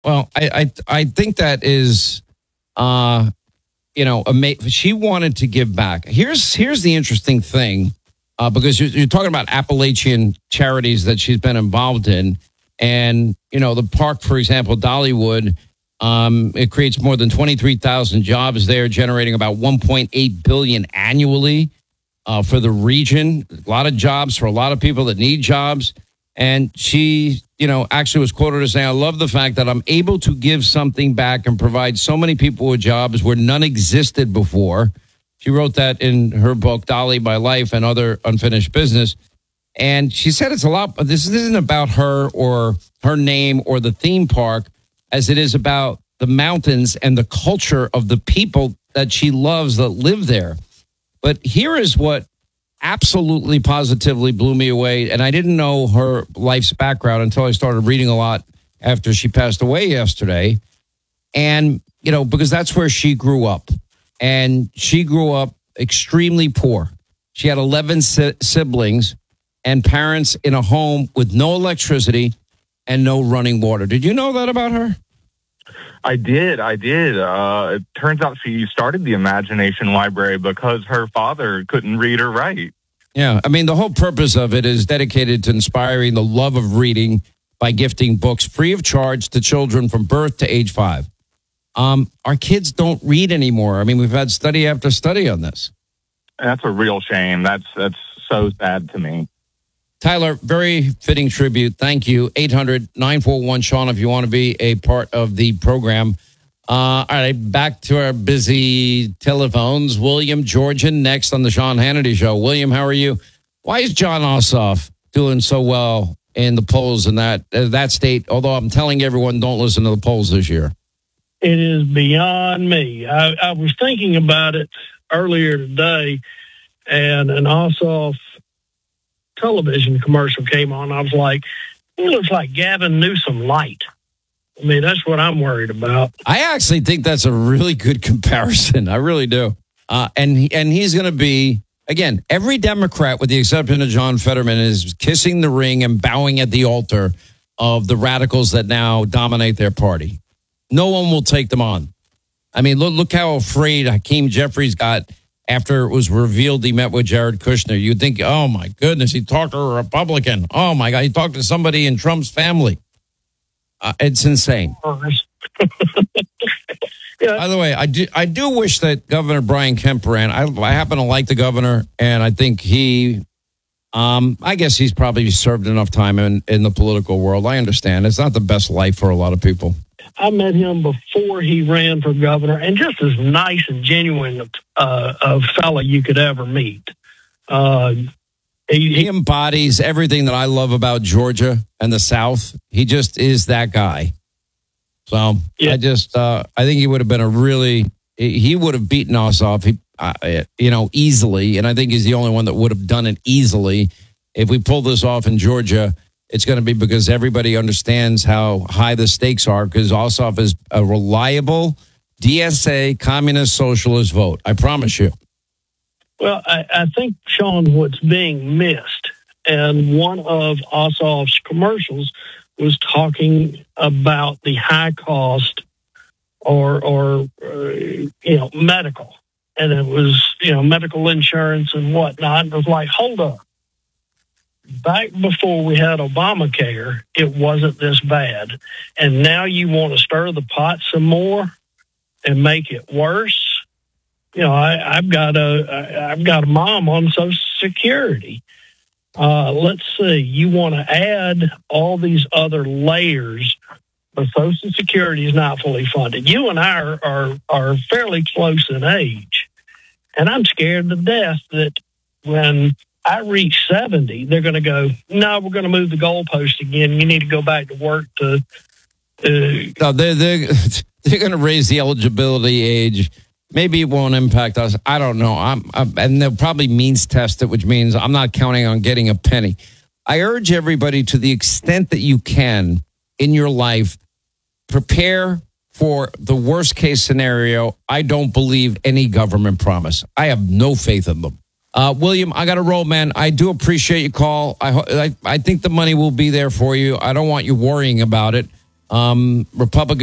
Well, I think that is, she wanted to give back. Here's the interesting thing, because you're talking about Appalachian charities that she's been involved in, and the park, for example, Dollywood. It creates more than 23,000 jobs there, generating about 1.8 billion annually for the region. A lot of jobs for a lot of people that need jobs. And she, actually was quoted as saying, "I love the fact that I'm able to give something back and provide so many people with jobs where none existed before." She wrote that in her book, Dolly, My Life and Other Unfinished Business. And she said it's a lot, but this isn't about her or her name or the theme park, as it is about the mountains and the culture of the people that she loves that live there. But here is what absolutely positively blew me away. And I didn't know her life's background until I started reading a lot after she passed away yesterday. And, because that's where she grew up. And she grew up extremely poor. She had 11 siblings and parents in a home with no electricity and no running water. Did you know that about her? I did. It turns out she started the Imagination Library because her father couldn't read or write. Yeah, I mean, the whole purpose of it is dedicated to inspiring the love of reading by gifting books free of charge to children from birth to age 5. Our kids don't read anymore. I mean, we've had study after study on this. That's a real shame. That's so sad to me. Tyler, very fitting tribute. Thank you. 800-941-SEAN if you want to be a part of the program. All right, back to our busy telephones. William, Georgia, next on the Sean Hannity Show. William, how are you? Why is Jon Ossoff doing so well in the polls in that state? Although I'm telling everyone, don't listen to the polls this year. It is beyond me. I was thinking about it earlier today, and an Ossoff television commercial came on. I was like, he looks like Gavin Newsom light. I mean, that's what I'm worried about. I actually think that's a really good comparison. I really do. And he's going to be, again, every Democrat, with the exception of John Fetterman, is kissing the ring and bowing at the altar of the radicals that now dominate their party. No one will take them on. I mean, look how afraid Hakeem Jeffries got after it was revealed he met with Jared Kushner. You'd think, oh, my goodness, he talked to a Republican. Oh, my God, he talked to somebody in Trump's family. It's insane. Yeah. By the way, I do wish that Governor Brian Kemp ran. I happen to like the governor, and I think he, I guess he's probably served enough time in the political world. I understand. It's not the best life for a lot of people. I met him before he ran for governor, and just as nice and genuine a fella you could ever meet. He embodies everything that I love about Georgia and the South. He just is that guy. So yeah. I think he would have been he would have beaten Ossoff, easily. And I think he's the only one that would have done it easily. If we pull this off in Georgia, it's going to be because everybody understands how high the stakes are, because Ossoff is a reliable DSA communist socialist vote. I promise you. Well, I think, Sean, what's being missed, and one of Ossoff's commercials was talking about the high cost or medical. And it was, medical insurance and whatnot. It was like, hold up. Back before we had Obamacare, it wasn't this bad. And now you want to stir the pot some more and make it worse? I've got a mom on Social Security. Let's see. You want to add all these other layers, but Social Security is not fully funded. You and I are fairly close in age, and I'm scared to death that when I reach 70, they're going to go, no, we're going to move the goalpost again. You need to go back to work to. No, they're going to raise the eligibility age. Maybe it won't impact us. I don't know. And they'll probably means test it, which means I'm not counting on getting a penny. I urge everybody, to the extent that you can in your life, prepare for the worst case scenario. I don't believe any government promise. I have no faith in them. William, I got to roll, man. I do appreciate your call. I think the money will be there for you. I don't want you worrying about it. Republican